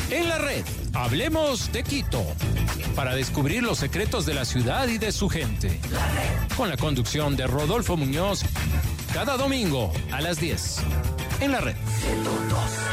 En la red, hablemos de Quito, para descubrir los secretos de la ciudad y de su gente. Con la conducción de Rodolfo Muñoz, cada domingo a las 10. En la red. 102.